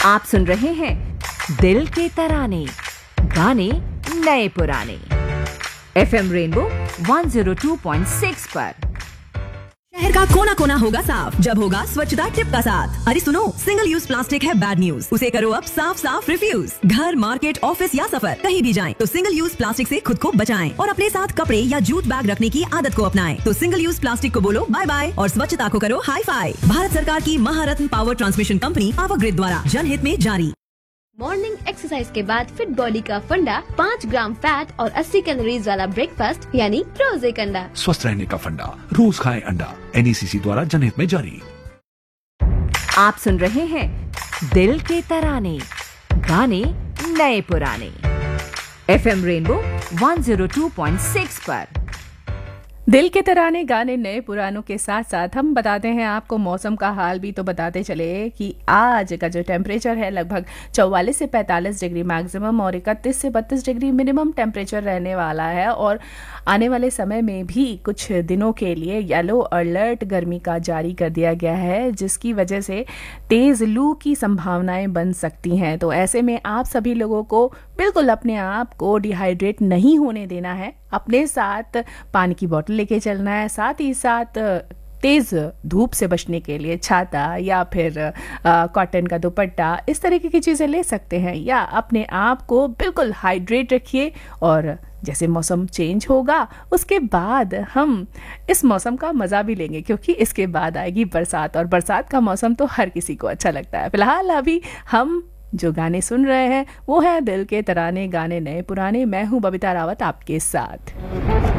आप सुन रहे हैं दिल के तराने, गाने नए पुराने, FM रेनबो 102.6 पर। शहर का कोना कोना होगा साफ जब होगा स्वच्छता टिप का साथ। अरे सुनो, सिंगल यूज प्लास्टिक है बैड न्यूज, उसे करो अब साफ साफ रिफ्यूज। घर, मार्केट, ऑफिस या सफर कहीं भी जाएं तो सिंगल यूज प्लास्टिक से खुद को बचाएं और अपने साथ कपड़े या जूट बैग रखने की आदत को अपनाएं। तो सिंगल यूज प्लास्टिक को बोलो बाय बाय और स्वच्छता को करो हाई फाई। भारत सरकार की महारत्न power transmission company power grid द्वारा जनहित में जारी। मॉर्निंग एक्सरसाइज के बाद फिट बॉडी का फंडा 5 ग्राम फैट और 80 कैलोरीज वाला ब्रेकफास्ट यानी रोज एक अंडा। स्वस्थ रहने का फंडा, रोज खाएं अंडा। NECC द्वारा जनहित में जारी। आप सुन रहे हैं दिल के तराने, गाने नए पुराने, FM रेनबो 102.6 पर। दिल के तराने गाने नए पुरानों के साथ साथ हम बताते हैं आपको मौसम का हाल भी। तो बताते चले कि आज का जो टेम्परेचर है लगभग 44 से 45 डिग्री मैक्सिमम और 31 से 32 डिग्री मिनिमम टेम्परेचर रहने वाला है। और आने वाले समय में भी कुछ दिनों के लिए येलो अलर्ट गर्मी का जारी कर दिया गया है, जिसकी वजह से तेज़ लू की संभावनाएं बन सकती हैं। तो ऐसे में आप सभी लोगों को बिल्कुल अपने आप को डिहाइड्रेट नहीं होने देना है। अपने साथ पानी की बोतल लेके चलना है, साथ ही साथ तेज़ धूप से बचने के लिए छाता या फिर कॉटन का दुपट्टा, इस तरीके की चीज़ें ले सकते हैं। या अपने आप को बिल्कुल हाइड्रेट रखिए और जैसे मौसम चेंज होगा उसके बाद हम इस मौसम का मज़ा भी लेंगे, क्योंकि इसके बाद आएगी बरसात और बरसात का मौसम तो हर किसी को अच्छा लगता है। फिलहाल अभी हम जो गाने सुन रहे हैं वो है दिल के तराने, गाने नए पुराने। मैं हूँ बबीता रावत आपके साथ।